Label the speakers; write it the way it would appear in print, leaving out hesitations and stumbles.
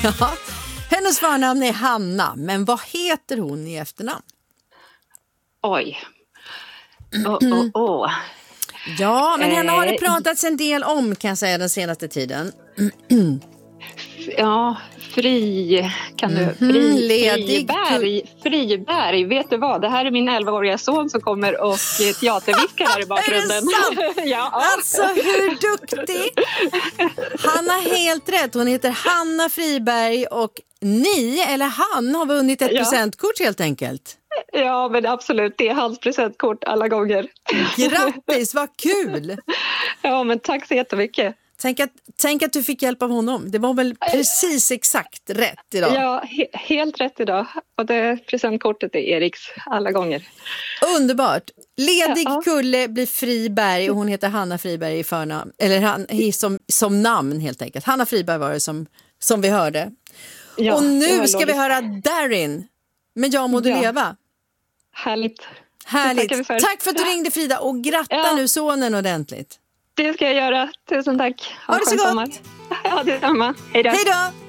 Speaker 1: Ja. Hennes förnamn är Hanna, men vad heter hon i efternamn?
Speaker 2: Oj.
Speaker 1: Ja, men henne har det pratats en del om, kan jag säga, den senaste tiden.
Speaker 2: Ja, Friberg, vet du vad? Det här är min 11-åriga son som kommer och teaterviskar här i bakgrunden.
Speaker 1: Är det sant?
Speaker 2: Ja.
Speaker 1: Alltså, hur duktig? Han har helt rätt. Hon heter Hanna Friberg och han har vunnit ett presentkort helt enkelt.
Speaker 2: Ja, men absolut. Det är hans presentkort alla gånger.
Speaker 1: Grattis, vad kul!
Speaker 2: Ja, men tack så jättemycket.
Speaker 1: Tänk att du fick hjälp av honom. Det var väl precis exakt rätt idag?
Speaker 2: Ja, helt rätt idag. Och det presentkortet är Eriks alla gånger.
Speaker 1: Underbart. Ledig kulle blir Friberg och hon heter Hanna Friberg i förnamn. Eller som namn helt enkelt. Hanna Friberg var det som vi hörde. Ja, och nu ska vi höra Darin med Jag må du leva.
Speaker 2: Härligt.
Speaker 1: Tack för att du ringde, Frida, och gratta nu sonen ordentligt.
Speaker 2: Det ska jag göra. Tusen tack.
Speaker 1: Ha det så gott.
Speaker 2: Ja, detsamma. Hej då.